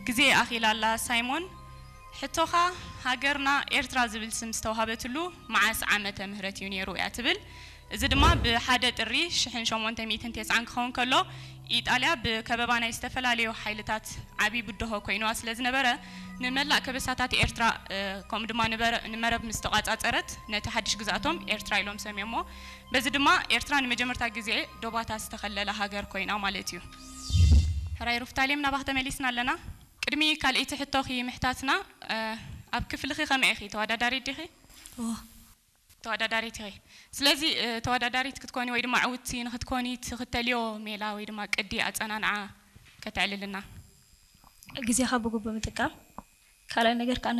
ግዜ ኣኺላላ ሳይሞን ሕቶኻ ሃገርና ኤርትራ ዝብል ስም ዝተዋሃበትሉ መዓስ ዓመተ ምህረት እዩ ነይሩ እያ ትብል እዚ ድማ ብሓደ ጥሪ 1890 ክኸውን ከሎ ኢጣልያ ብከበባ ናይ ዝተፈላለዩ ሓይልታት ዓቢ ብድሆ ኮይኑዋ ስለ ዝነበረ ንመላእ ከበሳታት ኤርትራ ከም ድማ ንመረብ ምስተቋጻጸረት ነቲ ሓድሽ ግዛቶም ኤርትራ ኢሎም ሰሚዮሞ በዚ ድማ ኤርትራ ንመጀመርታ ግዜ ዶባታ ዝተኸለለ ሃገር ኮይና ማለት እዩ ሕራይ ሩፍታሌም ናባኽተ መሊስና ኣለና ቅድሚ ካልእቲ ሕቶኺ ምሕታትና ኣብ ክፍልኺ ከመይ ኢኺ ተወዳዳሪት ዲኺ ተወዳዳሪት ኢኺ ስለዚ ተወዳዳሪት ክትኮኒ ወይ ድማ ዕውቲ ንኽትኮኒ ትኽተልዮ ሜላ ወይ ድማ ቅዲ ኣጸናንዓ ከተዕልልና ግዜኻ ብግቡእ ምጥቃም ካልኣይ ነገር